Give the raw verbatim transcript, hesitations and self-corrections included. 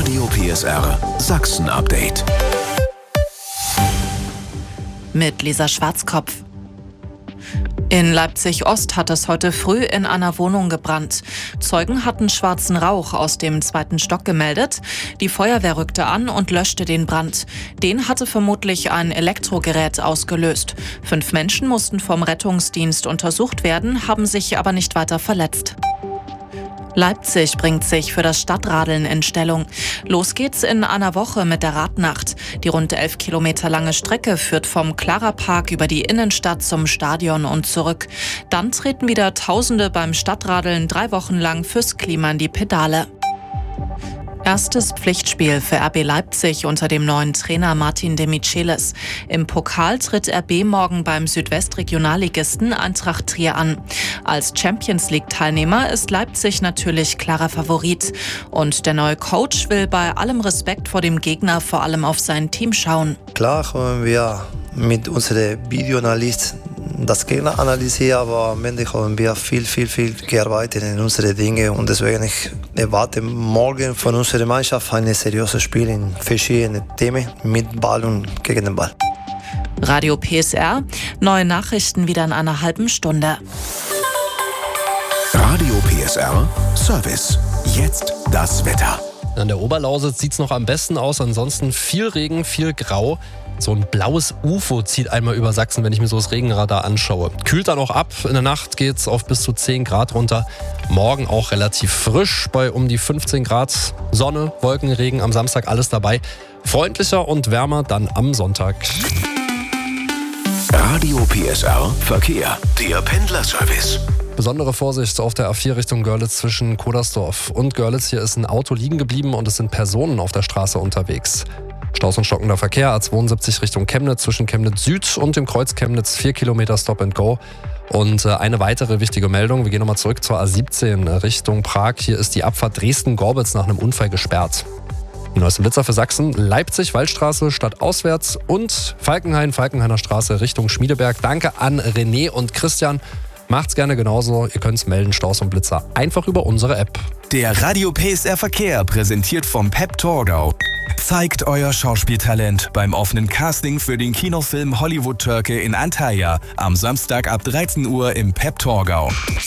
Radio P S R Sachsen-Update. Mit Lisa Schwarzkopf. In Leipzig-Ost hat es heute früh in einer Wohnung gebrannt. Zeugen hatten schwarzen Rauch aus dem zweiten Stock gemeldet. Die Feuerwehr rückte an und löschte den Brand. Den hatte vermutlich ein Elektrogerät ausgelöst. Fünf Menschen mussten vom Rettungsdienst untersucht werden, haben sich aber nicht weiter verletzt. Leipzig bringt sich für das Stadtradeln in Stellung. Los geht's in einer Woche mit der Radnacht. Die rund elf Kilometer lange Strecke führt vom Clara-Park über die Innenstadt zum Stadion und zurück. Dann treten wieder Tausende beim Stadtradeln drei Wochen lang fürs Klima in die Pedale. Erstes Pflichtspiel für R B Leipzig unter dem neuen Trainer Martin de Michelis. Im Pokal tritt R B morgen beim Südwestregionalligisten Eintracht Trier an. Als Champions-League-Teilnehmer ist Leipzig natürlich klarer Favorit. Und der neue Coach will bei allem Respekt vor dem Gegner vor allem auf sein Team schauen. Klar haben wir mit unserem Videoanalyst das Gegner analysieren, aber am Ende haben wir viel, viel, viel gearbeitet in unsere Dinge und deswegen ich erwarte morgen von unserer Mannschaft ein seriöses Spiel in verschiedenen Themen mit Ball und gegen den Ball. Radio P S R, neue Nachrichten wieder in einer halben Stunde. Radio P S R Service. Jetzt das Wetter. An der Oberlausitz sieht es noch am besten aus, ansonsten viel Regen, viel Grau. So ein blaues U F O zieht einmal über Sachsen, wenn ich mir so das Regenradar anschaue. Kühlt dann auch ab, in der Nacht geht es auf bis zu zehn Grad runter. Morgen auch relativ frisch bei um die fünfzehn Grad. Sonne, Wolken, Regen, am Samstag alles dabei. Freundlicher und wärmer dann am Sonntag. Radio P S R Verkehr, der Pendlerservice. Besondere Vorsicht auf der A vier Richtung Görlitz zwischen Kodersdorf und Görlitz. Hier ist ein Auto liegen geblieben und es sind Personen auf der Straße unterwegs. Staus und stockender Verkehr, A zweiundsiebzig Richtung Chemnitz zwischen Chemnitz Süd und dem Kreuz Chemnitz, vier Kilometer Stop and Go. Und eine weitere wichtige Meldung, wir gehen nochmal zurück zur A siebzehn Richtung Prag. Hier ist die Abfahrt Dresden-Gorbitz nach einem Unfall gesperrt. Die neueste Blitzer für Sachsen, Leipzig, Waldstraße, stadtauswärts und Falkenhain, Falkenhainer Straße Richtung Schmiedeberg. Danke an René und Christian. Macht's gerne genauso. Ihr könnt's melden, Staus und Blitzer, einfach über unsere App. Der Radio P S R Verkehr, präsentiert vom Pep Torgau. Zeigt euer Schauspieltalent beim offenen Casting für den Kinofilm Hollywood Türke in Antalya am Samstag ab dreizehn Uhr im Pep Torgau.